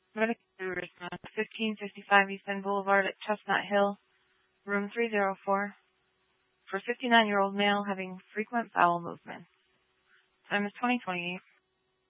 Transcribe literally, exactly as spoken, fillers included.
Medicare response, fifteen fifty-five East End Boulevard at Chestnut Hill, room three oh four, for fifty-nine-year-old male having frequent bowel movement. Time is twenty twenty-eight.